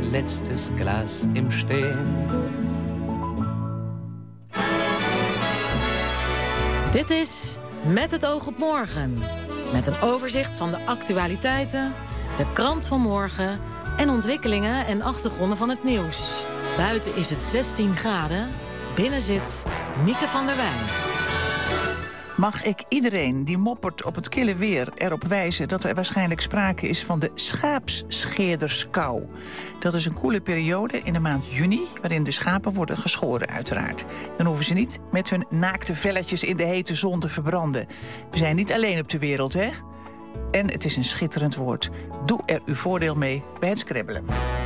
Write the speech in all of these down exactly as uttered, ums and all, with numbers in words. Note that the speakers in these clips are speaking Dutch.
letztes Glas im Stehen. Dit is Met het oog op morgen. Met een overzicht van de actualiteiten, de krant van morgen en ontwikkelingen en achtergronden van het nieuws. Buiten is het zestien graden, binnen zit Mieke van der Wij. Mag ik iedereen die moppert op het kille weer erop wijzen dat er waarschijnlijk sprake is van de schaapsscheerderskou. Dat is een koele periode in de maand juni, waarin de schapen worden geschoren uiteraard. Dan hoeven ze niet met hun naakte velletjes in de hete zon te verbranden. We zijn niet alleen op de wereld, hè? En het is een schitterend woord. Doe er uw voordeel mee bij het scrabbelen.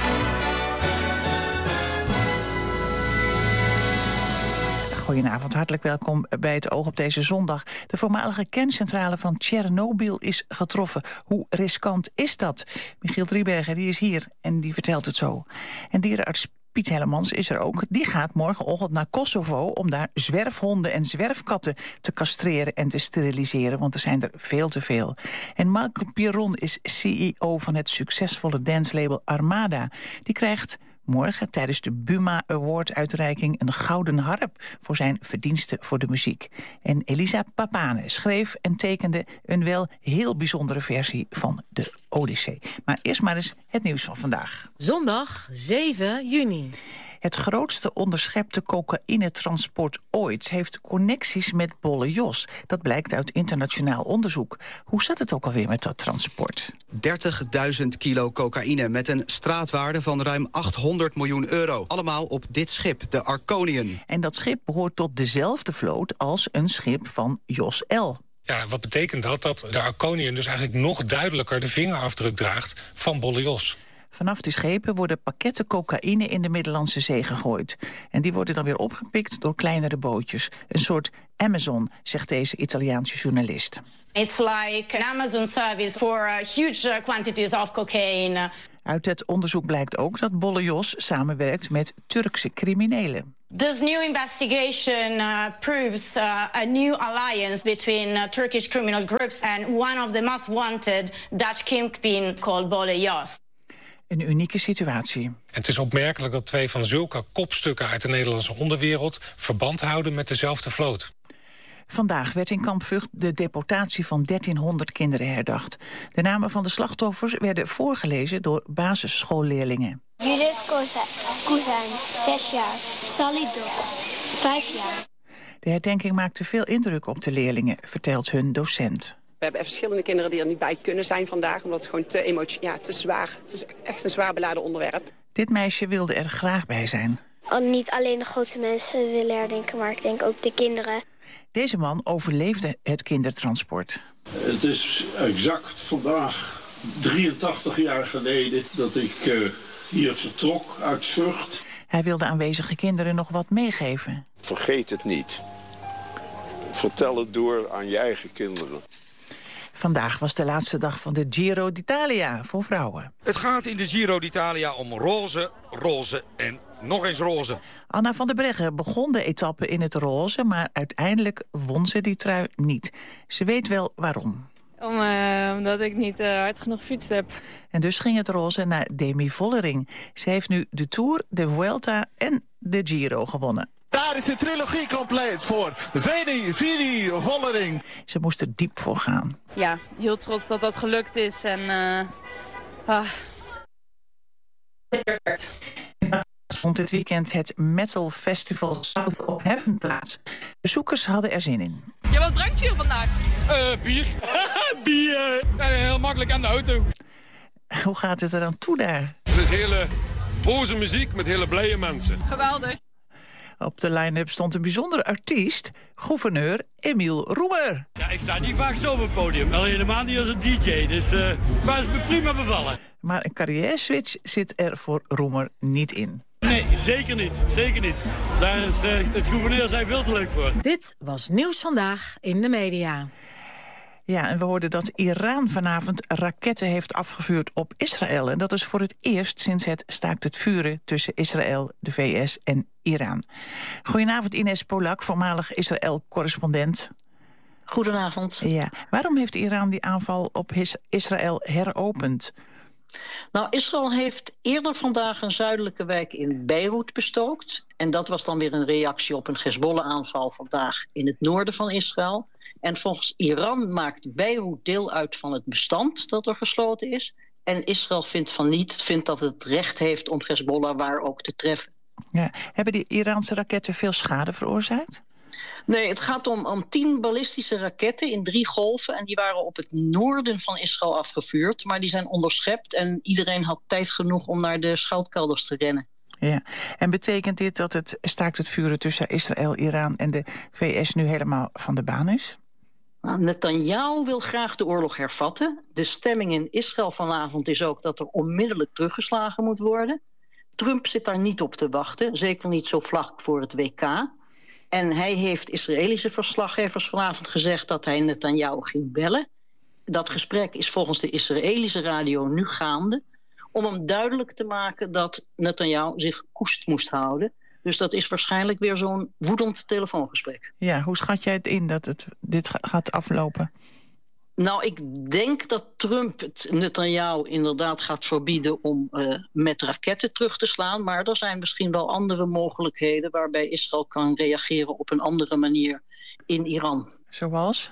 Goedenavond, hartelijk welkom bij het Oog op deze zondag. De voormalige kerncentrale van Tsjernobyl is getroffen. Hoe riskant is dat? Michiel Driebergen die is hier en die vertelt het zo. En dierenarts Piet Hellemans is er ook. Die gaat morgenochtend naar Kosovo om daar zwerfhonden en zwerfkatten te castreren en te steriliseren, want er zijn er veel te veel. En Marc Piron is C E O van het succesvolle dancelabel Armada. Die krijgt morgen tijdens de Buma Award-uitreiking een gouden harp voor zijn verdiensten voor de muziek. En Elisa Papane schreef en tekende een wel heel bijzondere versie van de Odyssee. Maar eerst maar eens het nieuws van vandaag. Zondag zeven juni. Het grootste onderschepte cocaïnetransport ooit heeft connecties met Bolle Jos. Dat blijkt uit internationaal onderzoek. Hoe zat het ook alweer met dat transport? dertigduizend kilo cocaïne met een straatwaarde van ruim achthonderd miljoen euro. Allemaal op dit schip, de Arconian. En dat schip behoort tot dezelfde vloot als een schip van Jos L. Ja, wat betekent dat? Dat de Arconian dus eigenlijk nog duidelijker de vingerafdruk draagt van Bolle Jos. Vanaf die schepen worden pakketten cocaïne in de Middellandse Zee gegooid. En die worden dan weer opgepikt door kleinere bootjes. Een soort Amazon, zegt deze Italiaanse journalist. It's like an Amazon service for uh, huge quantities of cocaine. Uit het onderzoek blijkt ook dat Bolle Jos samenwerkt met Turkse criminelen. This new investigation uh, proves uh, a new alliance between uh, Turkish criminal groups and one of the most wanted Dutch kingpin called Bolle Jos. Een unieke situatie. En het is opmerkelijk dat twee van zulke kopstukken uit de Nederlandse onderwereld verband houden met dezelfde vloot. Vandaag werd in Kamp Vught de deportatie van dertienhonderd kinderen herdacht. De namen van de slachtoffers werden voorgelezen door basisschoolleerlingen. Judith Kozijn, zes jaar. Sally Dots, vijf jaar. De herdenking maakte veel indruk op de leerlingen, vertelt hun docent. We hebben verschillende kinderen die er niet bij kunnen zijn vandaag, omdat het gewoon te emotioneel, ja, te zwaar. Het is echt een zwaar beladen onderwerp. Dit meisje wilde er graag bij zijn. Oh, niet alleen de grote mensen willen herdenken, maar ik denk ook de kinderen. Deze man overleefde het kindertransport. Het is exact vandaag drieëntachtig jaar geleden dat ik uh, hier vertrok uit Vught. Hij wilde aanwezige kinderen nog wat meegeven. Vergeet het niet. Vertel het door aan je eigen kinderen. Vandaag was de laatste dag van de Giro d'Italia voor vrouwen. Het gaat in de Giro d'Italia om roze, roze en nog eens roze. Anna van der Breggen begon de etappe in het roze, maar uiteindelijk won ze die trui niet. Ze weet wel waarom. Om, uh, omdat ik niet uh, hard genoeg fietst heb. En dus ging het roze naar Demi Vollering. Ze heeft nu de Tour, de Vuelta en de Giro gewonnen. Daar is de trilogie compleet voor Veni Vidi Vollering. Ze moest er diep voor gaan. Ja, heel trots dat dat gelukt is. En uh, ah. Vond dit weekend het Metal Festival South of Heaven plaats. Bezoekers hadden er zin in. Ja, wat brengt je hier vandaag? Uh, bier. bier. Ja, heel makkelijk aan de auto. Hoe gaat het er aan toe daar? Het is hele boze muziek met hele blije mensen. Geweldig. Op de line-up stond een bijzondere artiest, gouverneur Emiel Roemer. Ja, ik sta niet vaak zo op het podium, al helemaal niet als een D J, dus uh, maar het is me prima bevallen. Maar een carrière-switch zit er voor Roemer niet in. Nee, zeker niet, zeker niet. Daar is uh, het gouverneur zijn veel te leuk voor. Dit was Nieuws Vandaag in de media. Ja, en we hoorden dat Iran vanavond raketten heeft afgevuurd op Israël. En dat is voor het eerst sinds het staakt het vuren tussen Israël, de V S en Iran. Goedenavond Ines Polak, voormalig Israël-correspondent. Goedenavond. Ja, waarom heeft Iran die aanval op Israël heropend? Nou, Israël heeft eerder vandaag een zuidelijke wijk in Beirut bestookt. En dat was dan weer een reactie op een Hezbollah-aanval vandaag in het noorden van Israël. En volgens Iran maakt Beirut deel uit van het bestand dat er gesloten is. En Israël vindt van niet, vindt dat het recht heeft om Hezbollah waar ook te treffen. Ja. Hebben die Iraanse raketten veel schade veroorzaakt? Nee, het gaat om, om tien ballistische raketten in drie golven. En die waren op het noorden van Israël afgevuurd. Maar die zijn onderschept en iedereen had tijd genoeg om naar de schuilkelders te rennen. Ja, en betekent dit dat het staakt het vuren tussen Israël, Iran en de V S nu helemaal van de baan is? Nou, Netanyahu wil graag de oorlog hervatten. De stemming in Israël vanavond is ook dat er onmiddellijk teruggeslagen moet worden. Trump zit daar niet op te wachten, zeker niet zo vlak voor het W K. En hij heeft Israëlische verslaggevers vanavond gezegd dat hij Netanyahu ging bellen. Dat gesprek is volgens de Israëlische radio nu gaande, om hem duidelijk te maken dat Netanyahu zich koest moest houden. Dus dat is waarschijnlijk weer zo'n woedend telefoongesprek. Ja, hoe schat jij het in dat het dit gaat aflopen? Nou, ik denk dat Trump het Netanyahu inderdaad gaat verbieden om uh, met raketten terug te slaan. Maar er zijn misschien wel andere mogelijkheden waarbij Israël kan reageren op een andere manier in Iran. Zoals?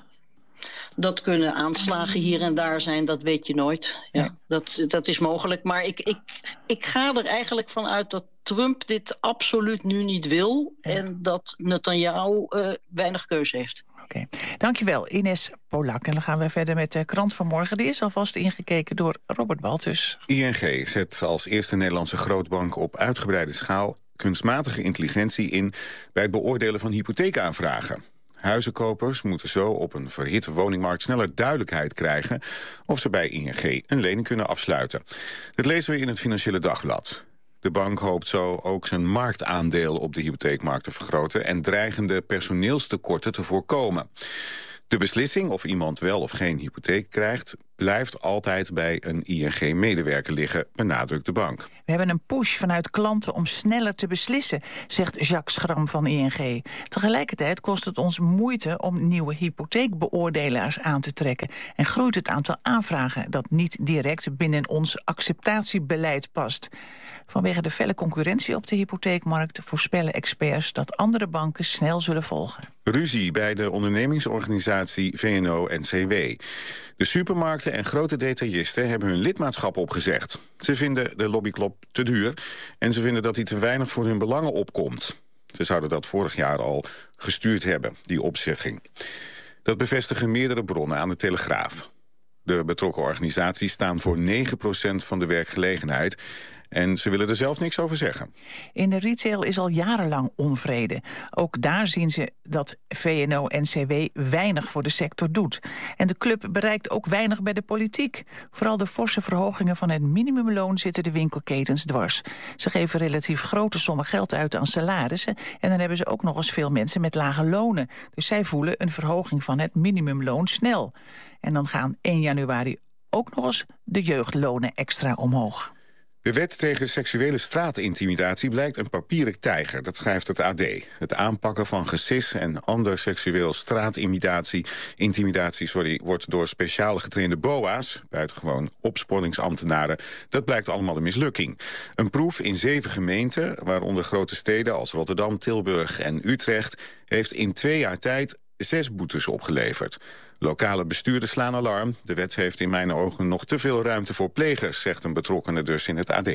Dat kunnen aanslagen hier en daar zijn, dat weet je nooit. Ja, ja. Dat, dat is mogelijk. Maar ik, ik, ik ga er eigenlijk van uit dat Trump dit absoluut nu niet wil. Ja. En dat Netanyahu uh, weinig keuze heeft. Oké, okay. Dankjewel Ines Polak. En dan gaan we verder met de krant van morgen. Die is alvast ingekeken door Robert Baltus. I N G zet als eerste Nederlandse grootbank op uitgebreide schaal kunstmatige intelligentie in bij het beoordelen van hypotheekaanvragen. Huizenkopers moeten zo op een verhitte woningmarkt sneller duidelijkheid krijgen of ze bij I N G een lening kunnen afsluiten. Dat lezen we in het Financiële Dagblad. De bank hoopt zo ook zijn marktaandeel op de hypotheekmarkt te vergroten en dreigende personeelstekorten te voorkomen. De beslissing of iemand wel of geen hypotheek krijgt blijft altijd bij een I N G-medewerker liggen, benadrukt de bank. We hebben een push vanuit klanten om sneller te beslissen, zegt Jacques Schram van I N G. Tegelijkertijd kost het ons moeite om nieuwe hypotheekbeoordelaars aan te trekken en groeit het aantal aanvragen dat niet direct binnen ons acceptatiebeleid past. Vanwege de felle concurrentie op de hypotheekmarkt voorspellen experts dat andere banken snel zullen volgen. Ruzie bij de ondernemingsorganisatie V N O N C W. De supermarkten en grote detailisten hebben hun lidmaatschap opgezegd. Ze vinden de lobbyklop te duur en ze vinden dat die te weinig voor hun belangen opkomt. Ze zouden dat vorig jaar al gestuurd hebben, die opzegging. Dat bevestigen meerdere bronnen aan de Telegraaf. De betrokken organisaties staan voor negen procent van de werkgelegenheid en ze willen er zelf niks over zeggen. In de retail is al jarenlang onvrede. Ook daar zien ze dat V N O N C W weinig voor de sector doet. En de club bereikt ook weinig bij de politiek. Vooral de forse verhogingen van het minimumloon zitten de winkelketens dwars. Ze geven relatief grote sommen geld uit aan salarissen en dan hebben ze ook nog eens veel mensen met lage lonen. Dus zij voelen een verhoging van het minimumloon snel. En dan gaan één januari ook nog eens de jeugdlonen extra omhoog. De wet tegen seksuele straatintimidatie blijkt een papieren tijger, dat schrijft het A D. Het aanpakken van gesis en ander seksueel straatintimidatie intimidatie, sorry, wordt door speciaal getrainde B O A's, buitengewoon opsporingsambtenaren, dat blijkt allemaal een mislukking. Een proef in zeven gemeenten, waaronder grote steden als Rotterdam, Tilburg en Utrecht, heeft in twee jaar tijd zes boetes opgeleverd. Lokale bestuurders slaan alarm. De wet heeft in mijn ogen nog te veel ruimte voor plegers, zegt een betrokkene dus in het A D.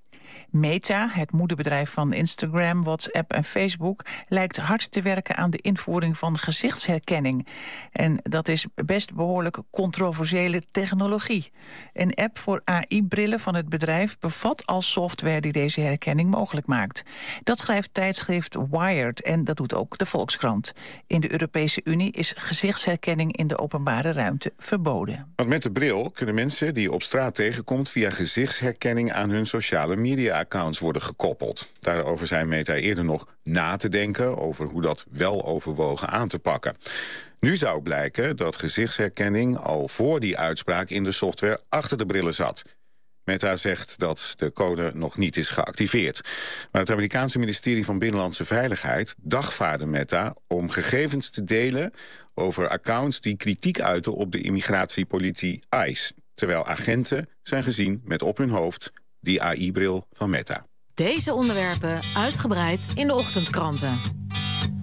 Meta, het moederbedrijf van Instagram, WhatsApp en Facebook, lijkt hard te werken aan de invoering van gezichtsherkenning. En dat is best behoorlijk controversiële technologie. Een app voor A I-brillen van het bedrijf bevat al software die deze herkenning mogelijk maakt. Dat schrijft tijdschrift Wired en dat doet ook de Volkskrant. In de Europese Unie is gezichtsherkenning in de openbare ruimte verboden. Want met de bril kunnen mensen die je op straat tegenkomt via gezichtsherkenning aan hun sociale media accounts worden gekoppeld. Daarover zei Meta eerder nog na te denken over hoe dat wel overwogen aan te pakken. Nu zou blijken dat gezichtsherkenning al voor die uitspraak in de software achter de brillen zat. Meta zegt dat de code nog niet is geactiveerd. Maar het Amerikaanse ministerie van Binnenlandse Veiligheid dagvaarde Meta om gegevens te delen over accounts die kritiek uiten op de immigratiepolitie ICE. terwijl agenten zijn gezien met op hun hoofd die A I-bril van Meta. Deze onderwerpen uitgebreid in de ochtendkranten.